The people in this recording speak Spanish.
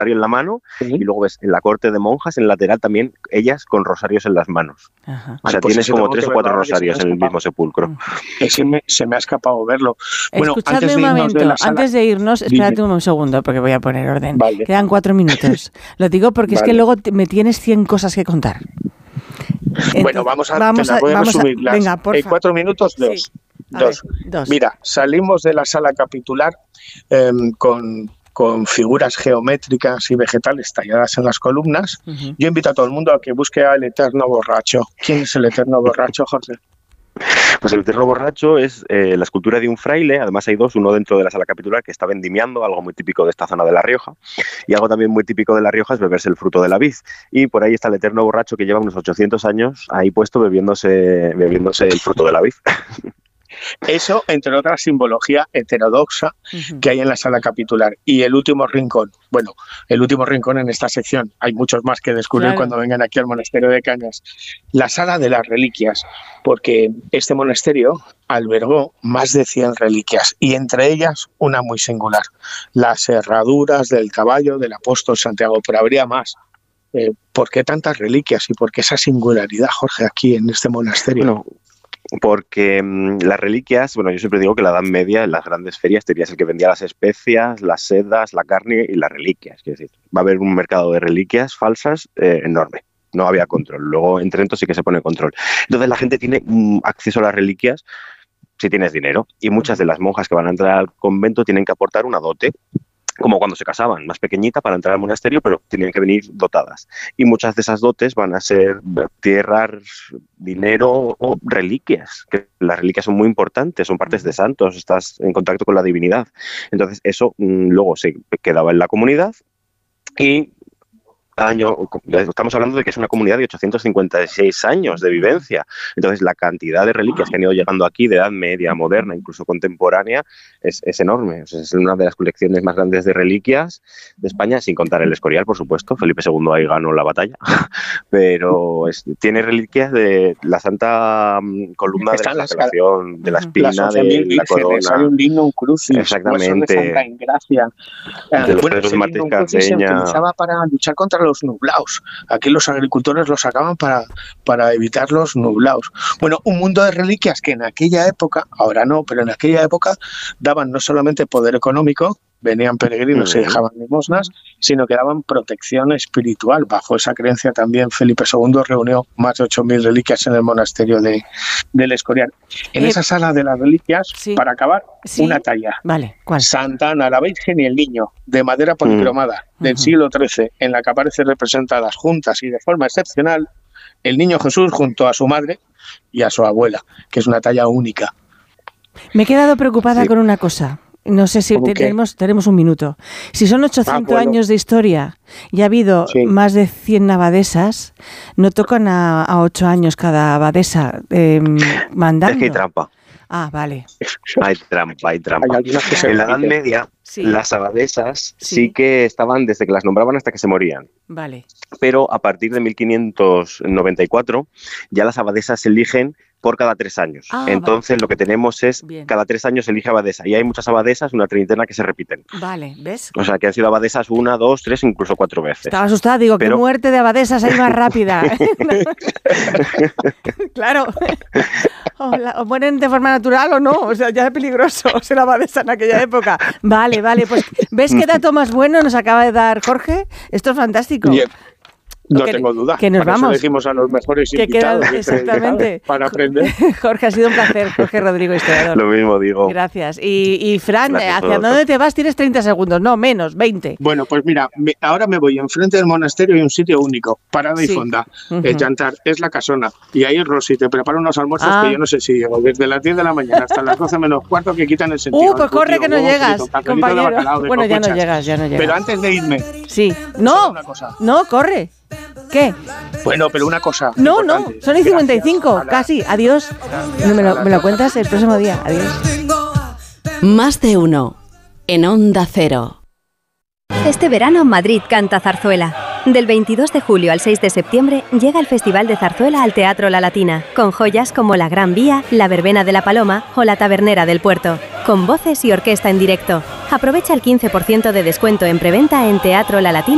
en la mano, Sí. y luego ves en la corte de monjas, en el lateral también, ellas con rosarios en las manos. Ajá. O sea, Pues tienes ese como tengo 3 que o 4 verlo ahora, que se me rosarios ha en el escapado. mismo sepulcro. Se me ha escapado verlo. Bueno, Escuchadme antes un de irnos momento, de la sala... antes de irnos, espérate Dime. un segundo porque voy a poner orden. Vale. Quedan 4 minutos. Lo digo porque es que Vale. luego me tienes 100 cosas que contar. Bueno, te las voy a resumir. Venga, por favor. 4 minutos, Sí. dos. A ver, dos. Mira, salimos de la sala capitular con figuras geométricas y vegetales talladas en las columnas. Ujú. Yo invito a todo el mundo a que busque al Eterno Borracho. ¿Quién es el Eterno Borracho, Jorge? Pues el Eterno Borracho es la escultura de un fraile, además hay dos, uno dentro de la sala capitular que está vendimiando, algo muy típico de esta zona de La Rioja, y algo también muy típico de La Rioja es beberse el fruto de la vid, y por ahí está el Eterno Borracho que lleva unos 800 años ahí puesto bebiéndose el fruto de la vid. Eso, entre otras, simbología heterodoxa que hay en la sala capitular. Y el último rincón, bueno, el último rincón en esta sección, hay muchos más que descubrir Claro. cuando vengan aquí al monasterio de Cañas, la sala de las reliquias, porque este monasterio albergó más de 100 reliquias y entre ellas una muy singular, las herraduras del caballo del apóstol Santiago, pero habría más. ¿Por qué tantas reliquias y por qué esa singularidad, Jorge, aquí en este monasterio? Bueno, porque las reliquias, bueno, yo siempre digo que la Edad Media en las grandes ferias tenías el que vendía las especias, las sedas, la carne y las reliquias. Es decir, va a haber un mercado de reliquias falsas enorme. No había control. Luego en Trento sí que se pone control. Entonces la gente tiene acceso a las reliquias si tienes dinero. Y muchas de las monjas que van a entrar al convento tienen que aportar una dote, como cuando se casaban, más pequeñita para entrar al monasterio, pero tienen que venir dotadas. Y muchas de esas dotes van a ser tierras, dinero o reliquias, que las reliquias son muy importantes, son partes de santos, estás en contacto con la divinidad. Entonces eso luego se quedaba en la comunidad y año, estamos hablando de que es una comunidad de 856 años de vivencia. Entonces la cantidad de reliquias que han ido llegando aquí de edad media, moderna, incluso contemporánea, es enorme. O sea, es una de las colecciones más grandes de reliquias de España, sin contar el Escorial, por supuesto. Felipe II ahí ganó la batalla. Pero tiene reliquias de la Santa Columna de la Flagelación, de la espina, de la corona. Hay un lignum crucis, exactamente, de Santa Engracia. De los Pedros Martís Cardeña. Se utilizaba para luchar contra los nublaos. Aquí los agricultores los sacaban para evitar los nublaos. Bueno, un mundo de reliquias que en aquella época, ahora no, pero en aquella época daban no solamente poder económico, venían peregrinos y dejaban limosnas, sino que daban protección espiritual. Bajo esa creencia también Felipe II reunió más de 8.000 reliquias en el monasterio del Escorial. En esa sala de las reliquias, para acabar, una talla. Vale, ¿cuál? Santa Ana, la Virgen y el Niño, de madera policromada, del siglo XIII, en la que aparecen representadas juntas y de forma excepcional el Niño Jesús junto a su madre y a su abuela, que es una talla única. Me he quedado preocupada con una cosa. No sé si tenemos un minuto. Si son 800 años de historia y ha habido más de 100 abadesas, ¿no tocan a 8 años cada abadesa mandando? Es que hay trampa. Ah, vale. Hay trampa. En la Edad Media, las abadesas sí que estaban desde que las nombraban hasta que se morían. Vale. Pero a partir de 1594 ya las abadesas se eligen por cada 3 años. Entonces lo que tenemos es cada 3 años se elige abadesa. Y hay muchas abadesas, una treintena que se repiten. Vale, ¿ves? O sea, que han sido abadesas 1, 2, 3, incluso 4 veces. Estaba asustada, digo, ¿qué muerte de abadesas hay más rápida? Claro. O mueren de forma natural o no. O sea, ya es peligroso ser abadesa en aquella época. Vale, pues ¿ves qué dato más bueno nos acaba de dar Jorge? Esto es fantástico. No tengo duda. Que nos vamos. Eso elegimos a los mejores invitados. Exactamente. Para aprender. Jorge, ha sido un placer. Jorge Rodrigo, historiador. Lo mismo digo. Gracias. Y Fran, ¿hacia dónde te vas? Tienes 30 segundos. No, menos, 20. Bueno, pues mira, ahora me voy. Enfrente del monasterio hay un sitio único, parada y fonda. El Yantar, es la casona. Y ahí Rosy te prepara unos almuerzos que yo no sé si llego. Desde las 10 de la mañana hasta las 12 menos cuarto que quitan el sentido. Pues corre que no llegas, compañero. Bueno, ya no llegas. Pero antes de irme. Sí. No, corre. ¿Qué? Bueno, pero una cosa. No, son y 55, casi. Adiós. Me lo cuentas el próximo día. Adiós. Más de uno en Onda Cero. Este verano Madrid canta zarzuela. Del 22 de julio al 6 de septiembre llega el Festival de Zarzuela al Teatro La Latina, con joyas como La Gran Vía, La Verbena de la Paloma o La Tabernera del Puerto, con voces y orquesta en directo. Aprovecha el 15% de descuento en preventa en Teatro La Latina.